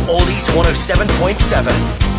Oldies 107.7.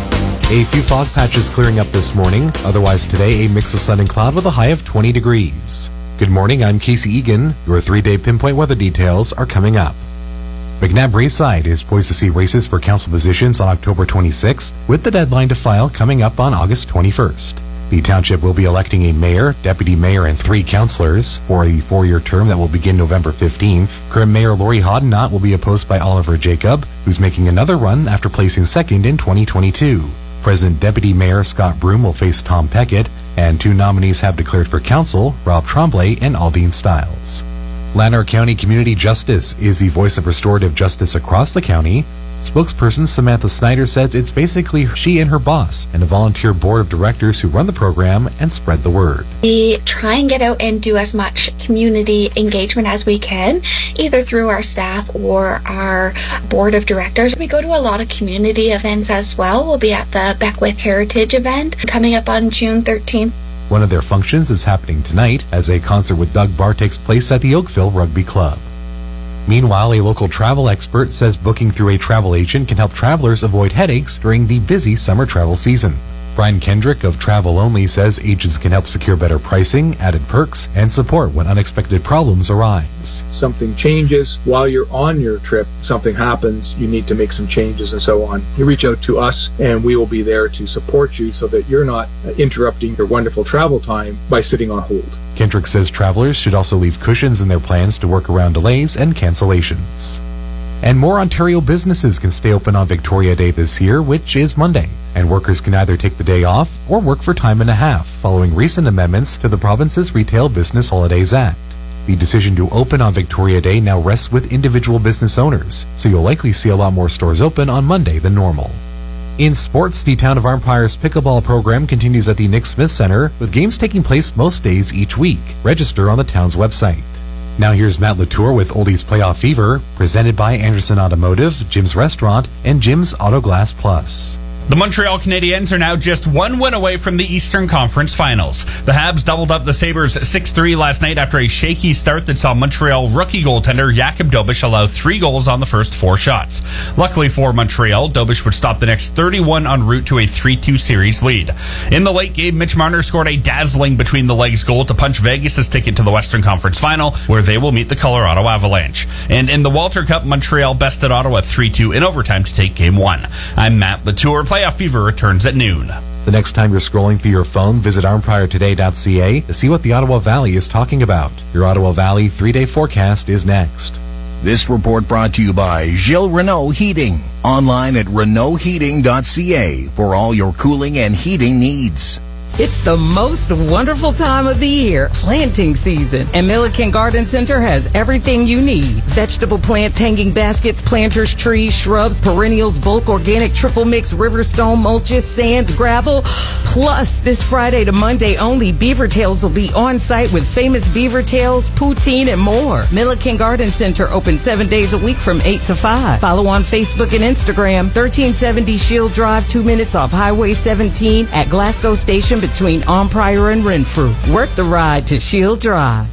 A few fog patches clearing up this morning. Otherwise today, a mix of sun and cloud with a high of 20 degrees. Good morning, I'm Casey Egan. Your 3-day pinpoint weather details are coming up. McNabb Rayside is poised to see races for council positions on October 26th, with the deadline to file coming up on August 21st. The township will be electing a mayor, deputy mayor, and 3 councilors for a 4-year term that will begin November 15th. Current Mayor Lori Hoddenott will be opposed by Oliver Jacob, who's making another run after placing second in 2022. President Deputy Mayor Scott Broom will face Tom Peckett, and 2 nominees have declared for council, Rob Tremblay and Aldine Stiles. Lanark County Community Justice is the voice of restorative justice across the county. Spokesperson Samantha Snyder says it's basically she and her boss and a volunteer board of directors who run the program and spread the word. We try and get out and do as much community engagement as we can, either through our staff or our board of directors. We go to a lot of community events as well. We'll be at the Beckwith Heritage event coming up on June 13th. One of their functions is happening tonight as a concert with Doug Barr takes place at the Oakville Rugby Club. Meanwhile, a local travel expert says booking through a travel agent can help travelers avoid headaches during the busy summer travel season. Brian Kendrick of Travel Only says agents can help secure better pricing, added perks, and support when unexpected problems arise. Something changes while you're on your trip, something happens, you need to make some changes and so on. You reach out to us and we will be there to support you so that you're not interrupting your wonderful travel time by sitting on hold. Kendrick says travelers should also leave cushions in their plans to work around delays and cancellations. And more Ontario businesses can stay open on Victoria Day this year, which is Monday. And workers can either take the day off or work for time and a half, following recent amendments to the province's Retail Business Holidays Act. The decision to open on Victoria Day now rests with individual business owners, so you'll likely see a lot more stores open on Monday than normal. In sports, the Town of Armpire's pickleball program continues at the Nick Smith Center, with games taking place most days each week. Register on the town's website. Now here's Matt Latour with Oldies Playoff Fever, presented by Anderson Automotive, Jim's Restaurant, and Jim's Auto Glass Plus. The Montreal Canadiens are now just 1 win away from the Eastern Conference Finals. The Habs doubled up the Sabres 6-3 last night after a shaky start that saw Montreal rookie goaltender Jakub Dobeš allow 3 goals on the first 4 shots. Luckily for Montreal, Dobeš would stop the next 31 en route to a 3-2 series lead. In the late game, Mitch Marner scored a dazzling between-the-legs goal to punch Vegas' ticket to the Western Conference Final, where they will meet the Colorado Avalanche. And in the Walter Cup, Montreal bested Ottawa 3-2 in overtime to take Game 1. I'm Matt Latour. Playoff Fever returns at noon. The next time you're scrolling through your phone, visit armpiretoday.ca to see what the Ottawa Valley is talking about. Your Ottawa Valley 3-day forecast is next. This report brought to you by Gilles Renault Heating. Online at RenaultHeating.ca for all your cooling and heating needs. It's the most wonderful time of the year, planting season, and Milliken Garden Center has everything you need. Vegetable plants, hanging baskets, planters, trees, shrubs, perennials, bulk, organic, triple mix, riverstone, mulches, sands, gravel. Plus, this Friday to Monday only, Beaver Tails will be on site with famous beaver tails, poutine, and more. Milliken Garden Center open 7 days a week from 8 to 5. Follow on Facebook and Instagram, 1370 Shield Drive, 2 minutes off Highway 17 at Glasgow Station between Armprior and Renfrew. Work the ride to Shield Drive.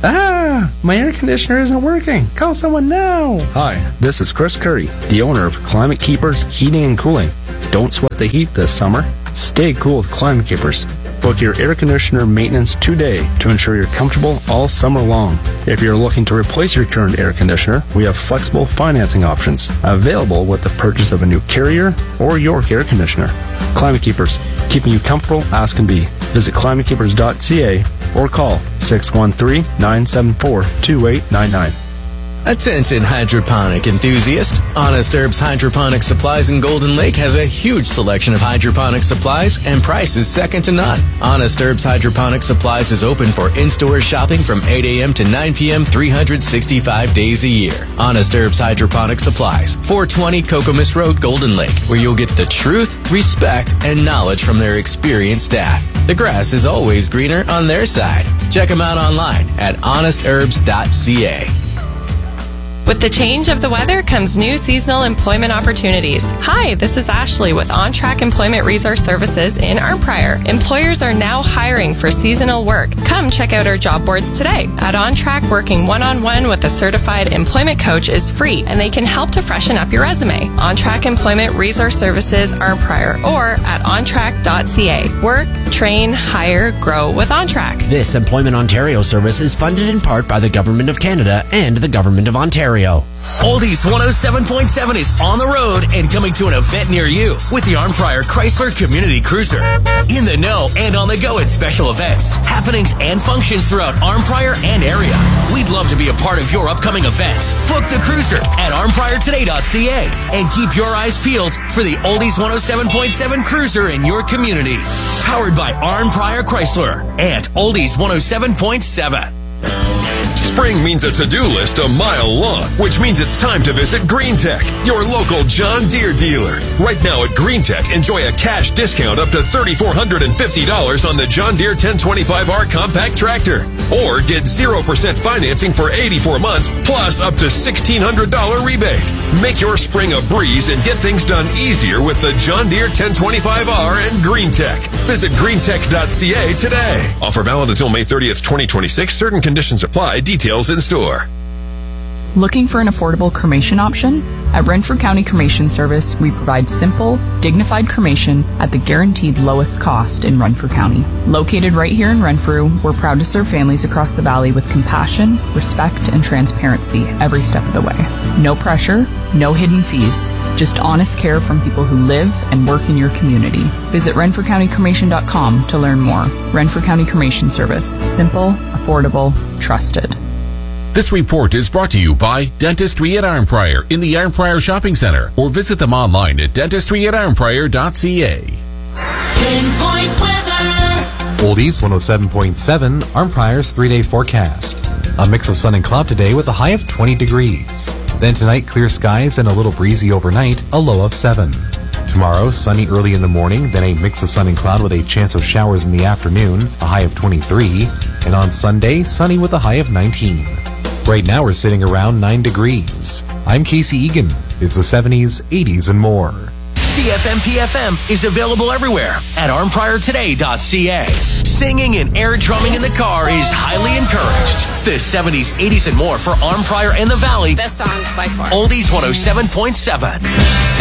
My air conditioner isn't working. Call someone now. Hi, this is Chris Curry, the owner of Climate Keepers Heating and Cooling. Don't sweat the heat this summer. Stay cool with Climate Keepers. Book your air conditioner maintenance today to ensure you're comfortable all summer long. If you're looking to replace your current air conditioner, we have flexible financing options available with the purchase of a new Carrier or York air conditioner. Climate Keepers, keeping you comfortable as can be. Visit climatekeepers.ca or call 613-974-2899. Attention hydroponic enthusiasts. Honest Herbs Hydroponic Supplies in Golden Lake has a huge selection of hydroponic supplies and prices second to none. Honest Herbs Hydroponic Supplies is open for in-store shopping from 8 a.m. to 9 p.m. 365 days a year. Honest Herbs Hydroponic Supplies, 420 Kokomis Road, Golden Lake, where you'll get the truth, respect, and knowledge from their experienced staff. The grass is always greener on their side. Check them out online at honestherbs.ca. With the change of the weather comes new seasonal employment opportunities. Hi, this is Ashley with On Track Employment Resource Services in Arnprior. Employers are now hiring for seasonal work. Come check out our job boards today. At On Track, working one-on-one with a certified employment coach is free, and they can help to freshen up your resume. On Track Employment Resource Services Arnprior or at ontrack.ca. Work, train, hire, grow with On Track. This Employment Ontario service is funded in part by the Government of Canada and the Government of Ontario. Oldies 107.7 is on the road and coming to an event near you with the Arnprior Chrysler Community Cruiser. In the know and on the go at special events, happenings, and functions throughout Arnprior and area. We'd love to be a part of your upcoming event. Book the cruiser at arnpriortoday.ca and keep your eyes peeled for the Oldies 107.7 Cruiser in your community. Powered by Arnprior Chrysler and Oldies 107.7. Spring means a to-do list a mile long, which means it's time to visit GreenTech, your local John Deere dealer. Right now at GreenTech, enjoy a cash discount up to $3,450 on the John Deere 1025R compact tractor. Or get 0% financing for 84 months, plus up to $1,600 rebate. Make your spring a breeze and get things done easier with the John Deere 1025R and GreenTech. Visit greentech.ca today. Offer valid until May 30th, 2026. Certain conditions apply. Details in store. Looking for an affordable cremation option? At Renfrew County Cremation Service, we provide simple, dignified cremation at the guaranteed lowest cost in Renfrew County. Located right here in Renfrew, we're proud to serve families across the valley with compassion, respect, and transparency every step of the way. No pressure, no hidden fees, just honest care from people who live and work in your community. Visit RenfrewCountyCremation.com to learn more. Renfrew County Cremation Service. Simple, affordable, trusted. This report is brought to you by Dentistry at Arnprior in the Arnprior Shopping Center, or visit them online at dentistryatArnprior.ca. Pinpoint weather. Oldies 107.7, Arnprior's 3-day forecast. A mix of sun and cloud today with a high of 20 degrees. Then tonight, clear skies and a little breezy overnight, a low of 7. Tomorrow, sunny early in the morning, then a mix of sun and cloud with a chance of showers in the afternoon, a high of 23. And on Sunday, sunny with a high of 19. Right now we're sitting around 9 degrees. I'm Casey Egan. It's the 70s, 80s, and more. CFMPFM is available everywhere at arnpriortoday.ca. Singing and air drumming in the car is highly encouraged. The 70s, 80s, and more for Arnprior and the Valley. Best songs by far. Oldies 107.7.